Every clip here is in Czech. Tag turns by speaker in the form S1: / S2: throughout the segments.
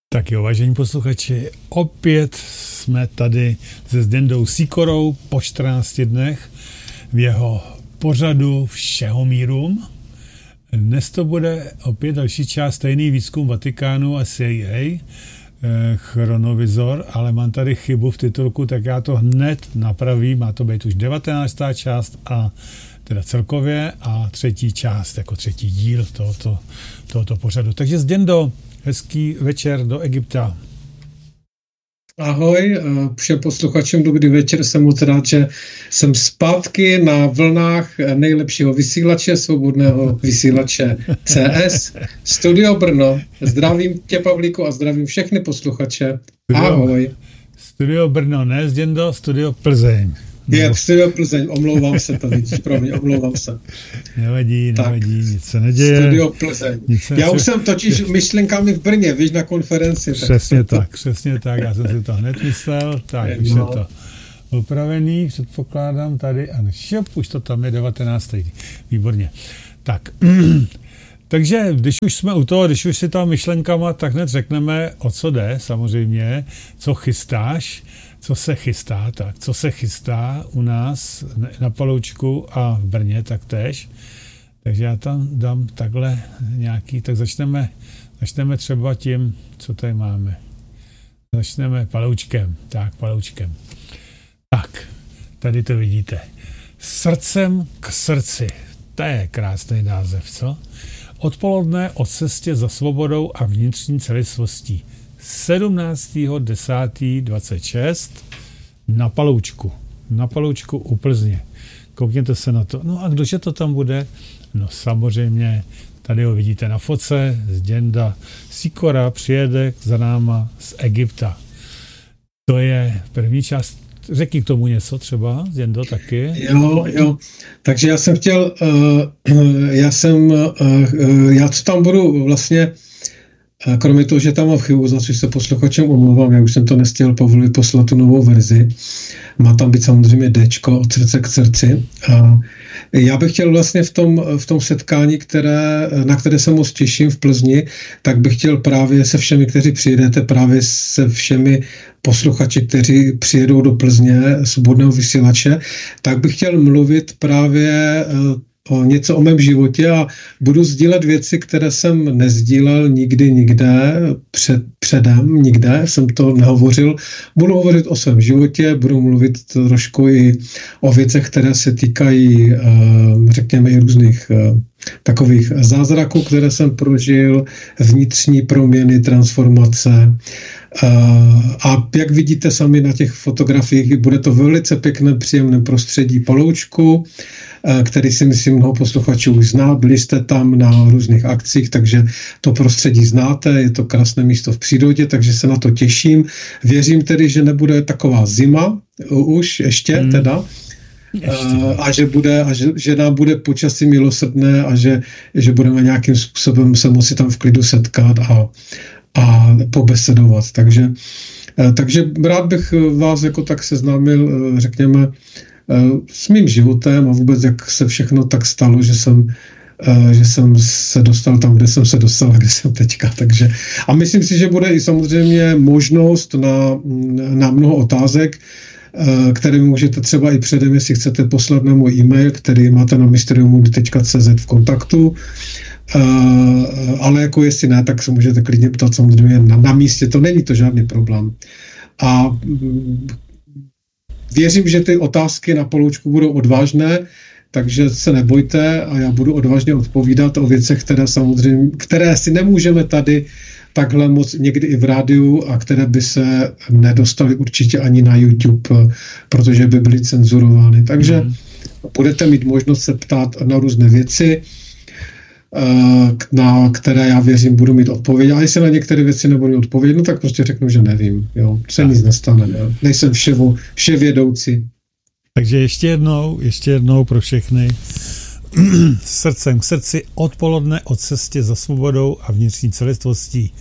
S1: Tak jo, vážení posluchači, opět jsme tady se Zdendou Sýkorou po 14 dnech v jeho pořadu Všeho mírum. Dnes to bude opět další část stejný výzkum Vatikánu a CIA, chronovizor, ale mám tady chybu v titulku, tak já to hned napravím, má to být už 19. část a teda celkově a třetí část, jako třetí díl tohoto pořadu. Takže Zdendo, hezký večer do Egypta.
S2: Ahoj, všem posluchačům dobrý večer, jsem moc rád, že jsem zpátky na vlnách nejlepšího vysílače, svobodného vysílače CS, Studio Brno. Zdravím tě, Pavlíku, a zdravím všechny posluchače. Ahoj.
S1: Studio Brno, ne Zdendo, Studio Plzeň.
S2: Je, Studio Plzeň, omlouvám se tady, omlouvám se.
S1: Nevadí, nic se neděje.
S2: Studio Plzeň. Já už jsem totiž myšlenkami v Brně, víš, na konferenci.
S1: Přesně tak, já jsem si to hned myslel, tak už je to opravený, předpokládám tady, a už to tam je 19. Výborně. Tak, takže když už jsme u toho, když už si tam myšlenkama, tak hned řekneme, o co jde, samozřejmě, co chystáš, co se chystá u nás na Paloučku a v Brně taktéž. Takže já tam dám takhle nějaký, tak začneme třeba tím, co tady máme. Začneme Paloučkem. Tak, tady to vidíte. Srdcem k srdci. To je krásný název, co? Odpoledne o cestě za svobodou a vnitřní celistvostí. 17.10.26 na Paloučku u Plzně. Koukněte se na to. No a kdože to tam bude? No samozřejmě, tady ho vidíte na foce, Zdenda Sýkora přijede za náma z Egypta. To je první část. Řekni k tomu něco třeba, Zdendo, taky.
S2: Jo. Takže já jsem chtěl, já co tam budu vlastně, kromě toho, že tam mám chybu, za což se posluchačům omlouvám, já už jsem to nestihl Pavlovi poslat tu novou verzi. Má tam být samozřejmě Dčko od srdce k srdci. A já bych chtěl vlastně v tom setkání, na které se moc těším v Plzni, tak bych chtěl právě se všemi, kteří přijedete, právě se všemi posluchači, kteří přijedou do Plzně, svobodného vysílače, tak bych chtěl mluvit právě něco o mém životě a budu sdílet věci, které jsem nezdílel nikde předem, nikde jsem to nehovořil. Budu hovořit o svém životě, budu mluvit trošku i o věcech, které se týkají, řekněme, i různých takových zázraků, které jsem prožil, vnitřní proměny, transformace. A jak vidíte sami na těch fotografiích, bude to velice pěkné, příjemné prostředí Paloučku, který si myslím mnoho posluchačů už zná, byli jste tam na různých akcích, takže to prostředí znáte, je to krásné místo v přírodě, takže se na to těším. Věřím tedy, že nebude taková zima už ještě teda, že nám bude počasí milosrdné a že budeme nějakým způsobem se moci tam v klidu setkat a pobesedovat. Takže rád bych vás jako tak seznámil, řekněme, s mým životem a vůbec, jak se všechno tak stalo, že jsem se dostal tam, kde jsem se dostal a kde jsem teďka. A myslím si, že bude i samozřejmě možnost na mnoho otázek, které můžete třeba i předem, jestli chcete poslat na můj e-mail, který máte na mysteriummundi.cz v kontaktu. Ale jako jestli ne, tak se můžete klidně ptát samozřejmě na místě, to není to žádný problém. A věřím, že ty otázky na Paloučku budou odvážné, takže se nebojte a já budu odvážně odpovídat o věcech, které si nemůžeme tady takhle moc někdy i v rádiu a které by se nedostaly určitě ani na YouTube, protože by byly cenzurovány. Takže budete mít možnost se ptát na různé věci, na které já věřím, budu mít odpověď. A jestli na některé věci nebudu mít odpověď, no tak prostě řeknu, že nevím. Jo. Se nic nestane. Jo. Nejsem vševědoucí.
S1: Takže ještě jednou pro všechny. Srdcem k srdci, odpoledne o cestě za svobodou a vnitřní celistvostí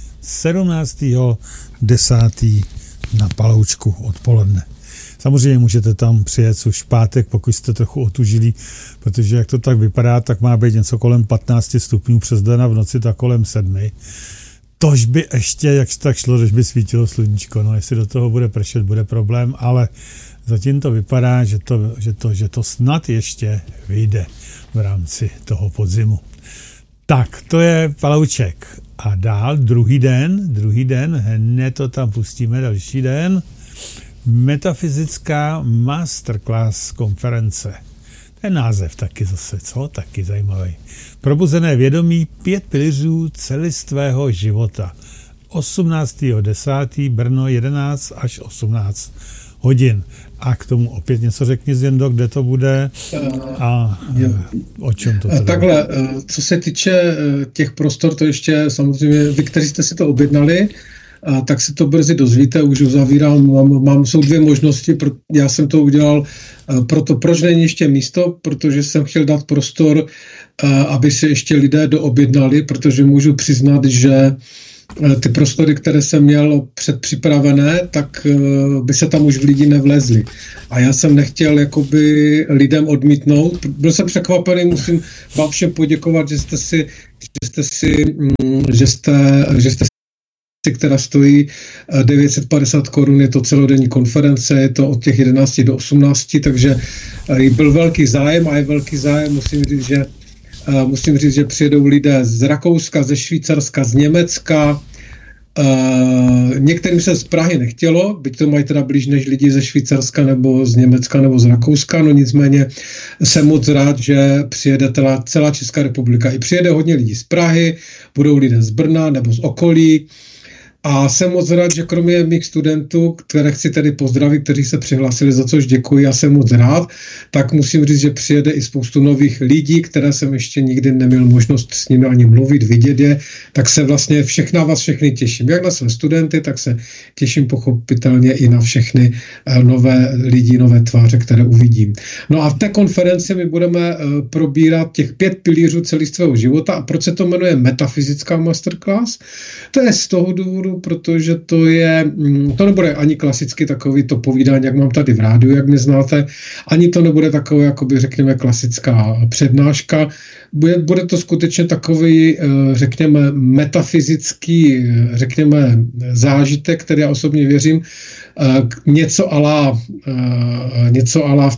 S1: 17.10. na Paloučku odpoledne. Samozřejmě můžete tam přijet už v pátek, pokud jste trochu otužilí, protože jak to tak vypadá, tak má být něco kolem 15 stupňů přes den a v noci tak kolem 7. tož by ještě, jak tak šlo, když by svítilo sluníčko. No, jestli do toho bude pršet, bude problém, ale zatím to vypadá, že to snad ještě vyjde v rámci toho podzimu. Tak, to je Palouček. A dál, druhý den, hned to tam pustíme, další den. Metafyzická masterclass konference. To je název taky zase, co? Taky zajímavý. Probuzené vědomí 5 pilířů celistvého života. 18.10. Brno 11 až 18 hodin. A k tomu opět něco řekni, Zjendo, kde to bude a o čem to bude.
S2: Takhle, co se týče těch prostor, to ještě samozřejmě, vy, kteří jste si to objednali, tak se to brzy dozvíte, už uzavírám, jsou 2 možnosti, já jsem to udělal proto, proč není ještě místo, protože jsem chtěl dát prostor, aby se ještě lidé doobjednali, protože můžu přiznat, že ty prostory, které jsem měl předpřipravené, tak by se tam už lidi nevlezli. A já jsem nechtěl jakoby lidem odmítnout. Byl jsem překvapený, musím vám všem poděkovat, že jste která stojí 950 korun, je to celodenní konference, je to od těch 11 do 18, takže byl velký zájem a je velký zájem, musím říct, že přijedou lidé z Rakouska, ze Švýcarska, z Německa. Některým se z Prahy nechtělo, byť to mají teda blíž než lidi ze Švýcarska nebo z Německa nebo z Rakouska, no nicméně jsem moc rád, že přijede celá Česká republika. I přijede hodně lidí z Prahy, budou lidé z Brna nebo z okolí. A jsem moc rád, že kromě mých studentů, které chci tedy pozdravit, kteří se přihlásili, za což děkuji, já jsem moc rád, tak musím říct, že přijede i spoustu nových lidí, které jsem ještě nikdy neměl možnost s nimi ani mluvit, vidět je, tak se vlastně vás všechny těším. Jak na své studenty, tak se těším pochopitelně i na všechny nové lidi, nové tváře, které uvidím. No a v té konferenci my budeme probírat těch 5 pilířů celistvého života. A proč se to jmenuje Metafyzická masterclass? To je z toho důvodu, protože to nebude ani klasicky takový to povídání, jak mám tady v rádiu, jak mě znáte, ani to nebude takové, jakoby řekněme, klasická přednáška. Bude to skutečně takový, řekněme, metafyzický, řekněme, zážitek, který já osobně věřím, něco ala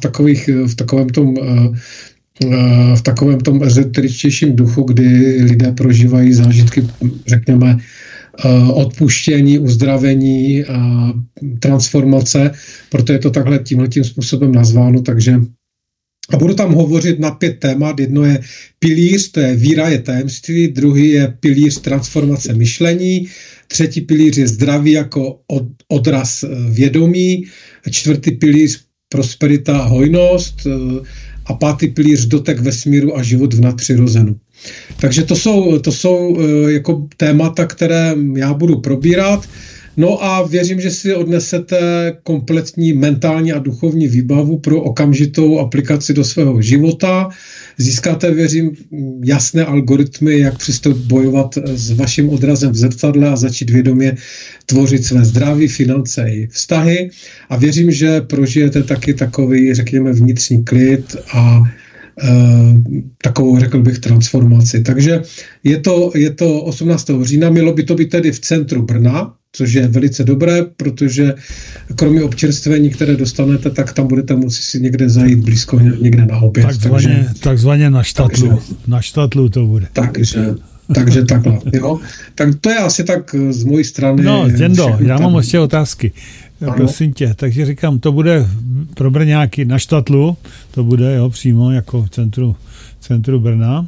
S2: v takovém tom ezoteričtějším duchu, kdy lidé prožívají zážitky, řekněme, odpuštění, uzdravení, transformace, proto je to takhle tímhletím způsobem nazváno, takže a budu tam hovořit na 5 témat. Jedno je pilíř, to je víra je tajemství, druhý je pilíř transformace myšlení, třetí pilíř je zdraví jako odraz vědomí, čtvrtý pilíř prosperita a hojnost a 5. pilíř dotek vesmíru a život v nadpřirozenu. Takže to jsou jako témata, které já budu probírat. No a věřím, že si odnesete kompletní mentální a duchovní výbavu pro okamžitou aplikaci do svého života. Získáte, věřím, jasné algoritmy, jak přistoupit bojovat s vaším odrazem v zrcadle a začít vědomě tvořit své zdraví, finance i vztahy. A věřím, že prožijete taky takový, řekněme, vnitřní klid a takovou, řekl bych, transformaci. Takže je to 18. října, mělo by to být tedy v centru Brna, což je velice dobré, protože kromě občerstvení, které dostanete, tak tam budete moci si někde zajít blízko, někde na oběd.
S1: Takzvaně na štatlu. Takže, na štatlu to bude.
S2: Takže takhle. Jo? Tak to je asi tak z mojí strany.
S1: No, Zendo, já mám ještě otázky. Ano. Prosím tě, takže říkám, to bude pro Brňáky na štatlu, to bude přímo jako v centru Brna,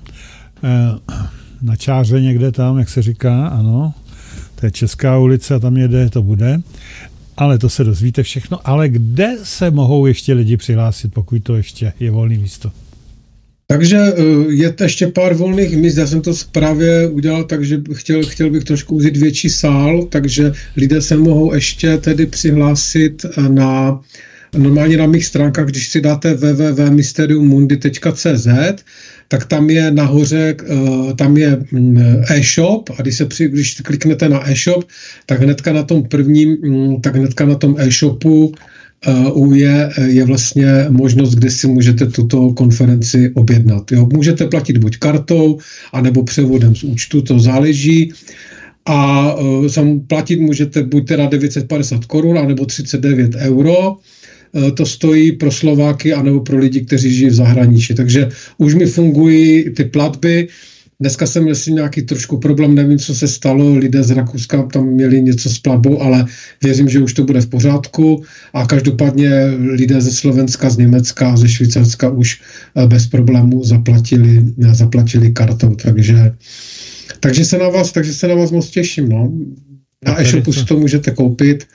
S1: na Čáře někde tam, jak se říká, ano, to je Česká ulice a tam jede, to bude, ale to se dozvíte všechno, ale kde se mohou ještě lidi přihlásit, pokud to ještě je volné místo?
S2: Takže je ještě pár volných míst, já jsem to právě udělal, takže chtěl bych trošku uzít větší sál, takže lidé se mohou ještě tedy přihlásit normálně na mých stránkách, když si dáte www.mysteriummundi.cz, tak tam je nahoře, tam je e-shop a když kliknete na e-shop, tak hnedka na tom e-shopu je vlastně možnost, kde si můžete tuto konferenci objednat. Jo, můžete platit buď kartou, anebo převodem z účtu, to záleží. a platit můžete buď teda 950 korun, anebo 39 euro. To stojí pro Slováky, anebo pro lidi, kteří žijí v zahraničí. Takže už mi fungují ty platby. Dneska jsem měl si nějaký trošku problém, nevím, co se stalo, lidé z Rakouska tam měli něco s platbou, ale věřím, že už to bude v pořádku a každopádně lidé ze Slovenska, z Německa a ze Švýcarska už bez problémů zaplatili kartou, takže se na vás moc těším, no. Na e-shopu si to můžete koupit,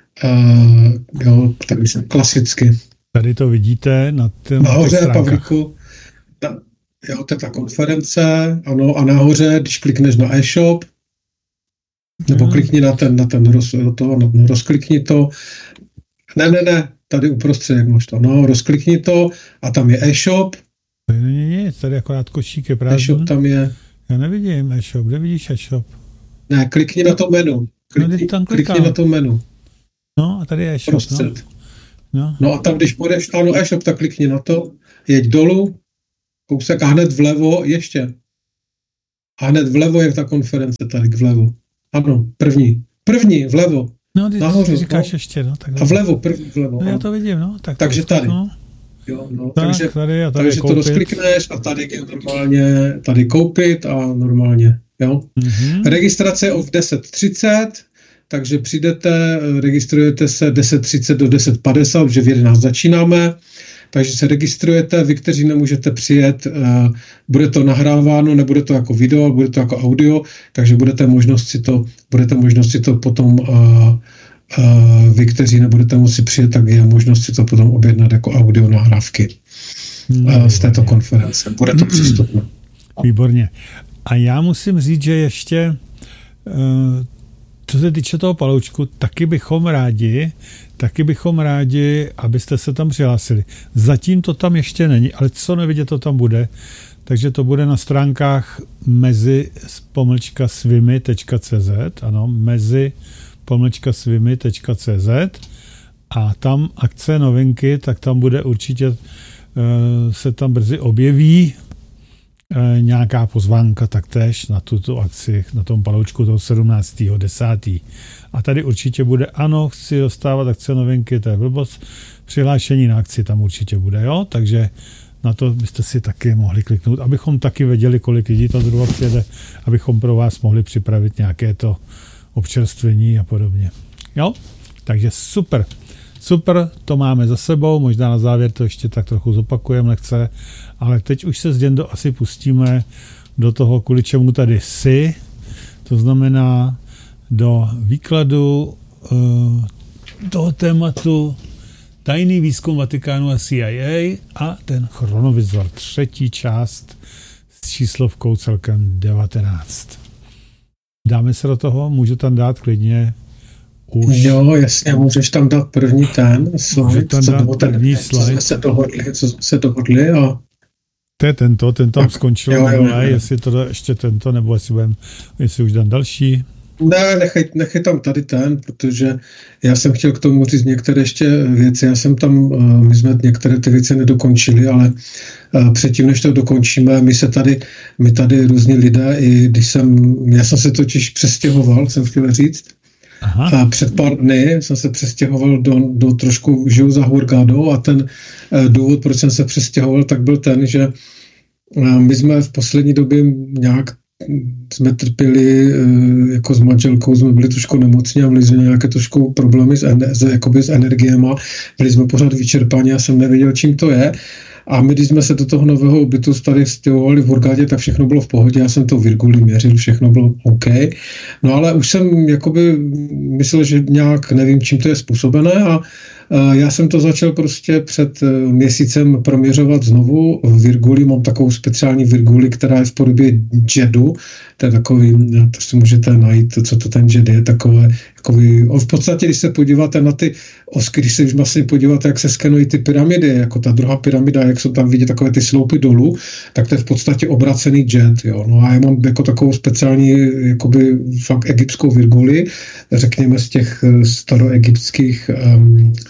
S2: jo, takže klasicky.
S1: Tady to vidíte na těch
S2: nahoře, Pavlíku, jo, to je ta konference, ano, a nahoře, když klikneš na e-shop, nebo klikni na ten rozklikni to, ne, tady uprostřed, jak máš to, no, rozklikni to a tam je e-shop.
S1: Tady není nic, tady akorát košík je prázdný.
S2: E-shop tam je.
S1: Já nevidím e-shop, kde vidíš e-shop?
S2: Ne, klikni na to menu. Klikni na to menu.
S1: No a tady je e-shop,
S2: no a tam, když půjdeš, ano, e-shop, tak klikni na to, jeď dolů, kousek a hned vlevo ještě. A hned vlevo je ta konference tady vlevo. Ano, první vlevo.
S1: No, ty říkáš ještě, no. Tak
S2: a vlevo, první vlevo.
S1: No, já to vidím, no.
S2: Takže tady.
S1: No.
S2: Jo, no,
S1: tak,
S2: takže to rozklikneš a tady je normálně, tady koupit a normálně, jo. Mm-hmm. Registrace je v 10:30, takže přijdete, registrujete se 10:30 do 10:50, protože v 11 začínáme. Takže se registrujete, vy, kteří nemůžete přijet, bude to nahráváno, nebude to jako video, ale bude to jako audio, takže budete možnost si to potom, vy, kteří nebudete moci přijet, tak je možnost si to potom objednat jako audio nahrávky z této konference. Bude to přístupné.
S1: Výborně. A já musím říct, že ještě co se týče toho paloučku, taky bychom rádi, abyste se tam přihlásili. Zatím to tam ještě není, ale co nevidět, to tam bude. Takže to bude na stránkách mezi-svimy.cz, ano, mezi-svimy.cz a tam akce, novinky, tak tam bude určitě, se tam brzy objeví nějaká pozvánka taktéž na tuto akci, na tom paloučku toho 17.10. A tady určitě bude, ano, chci dostávat akce novinky, to je blbost, přihlášení na akci tam určitě bude, jo, takže na to byste si taky mohli kliknout, abychom taky věděli, kolik lidí to zhruba přijede, abychom pro vás mohli připravit nějaké to občerstvení a podobně. Jo, takže super, to máme za sebou, možná na závěr to ještě tak trochu zopakujeme lehce, ale teď už se s Děndo asi pustíme do toho, kvůli čemu tady jsi, to znamená do výkladu toho tématu tajný výzkum Vatikánu a CIA a ten chronovizor, 3. část s číslovkou celkem 19. Dáme se do toho, můžu tam dát klidně už. Jo,
S2: jasně, můžeš tam dát první
S1: slide, tam dát první slide.
S2: Co jsme se dohodli a...
S1: To je ten tam skončil, jestli to ještě tento, nebo jestli už dám další.
S2: Ne, nechej tam tady protože já jsem chtěl k tomu říct některé ještě věci. My jsme některé ty věci nedokončili, ale předtím, než to dokončíme, my tady různí lidé, já jsem se totiž přestěhoval, jsem chtěl říct. Aha. A před pár dny jsem se přestěhoval do trošku, žiju za Hurgadou a ten důvod, proč jsem se přestěhoval, tak byl ten, že my jsme v poslední době nějak jsme trpěli, jako s manželkou, jsme byli trošku nemocní a měli jsme nějaké trošku problémy s energiema, byli jsme pořád vyčerpaní, já jsem nevěděl, čím to je. A my, když jsme se do toho nového bytu tady stěhovali v Hurgadě, tak všechno bylo v pohodě, já jsem to virguli měřil, všechno bylo OK. No ale už jsem myslel, že nějak nevím, čím to je způsobené a já jsem to začal prostě před měsícem proměřovat znovu. Virguli, mám takovou speciální virguli, která je v podobě JEDu. To je takový, to si můžete najít, co to ten JED je, takový, v podstatě, když se podíváte na ty osky, když se už vlastně podíváte, jak se skenují ty pyramidy, jako ta druhá pyramida, jak jsou tam vidět takové ty sloupy dolů, tak to je v podstatě obracený JED, jo. No a já mám jako takovou speciální, fakt egyptskou virguli, řekněme z těch staroegyptských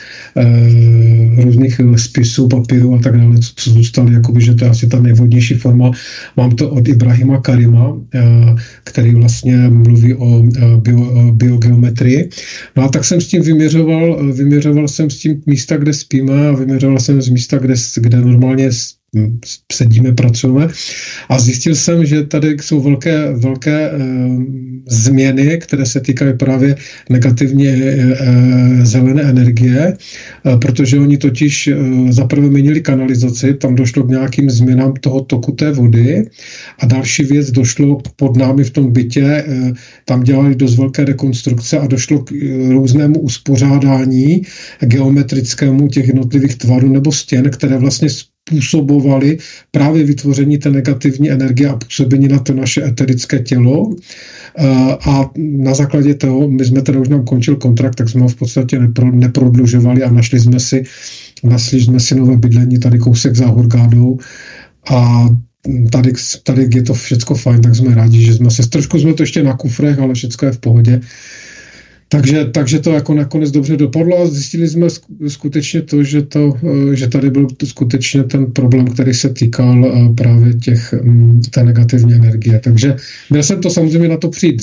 S2: různých spisů, papírů a tak dále, co zůstaly, jakoby, že to je asi ta nejvhodnější forma. Mám to od Ibrahima Karima, který vlastně mluví o biogeometrii. No a tak jsem s tím vyměřoval jsem s tím místa, kde spíme, a vyměřoval jsem z místa, kde normálně sedíme, pracujeme, a zjistil jsem, že tady jsou velké změny, které se týkají právě negativně zelené energie, protože oni totiž zaprvé měnili kanalizaci, tam došlo k nějakým změnám toho toku té vody, a další věc, došlo pod námi v tom bytě, tam dělali dost velké rekonstrukce a došlo k různému uspořádání geometrickému těch jednotlivých tvarů nebo stěn, které vlastně způsobovaly právě vytvoření té negativní energie a působení na to naše eterické tělo. A na základě toho, my jsme teda, už nám končil kontrakt, tak jsme ho v podstatě neprodlužovali a našli jsme si nové bydlení tady kousek za Hurgádou, a tady je to všecko fajn, tak jsme rádi, že trošku jsme to ještě na kufrech, ale všecko je v pohodě. Takže to jako nakonec dobře dopadlo a zjistili jsme skutečně to, že tady byl skutečně ten problém, který se týkal právě té negativní energie. Takže měl jsem to samozřejmě na to přijít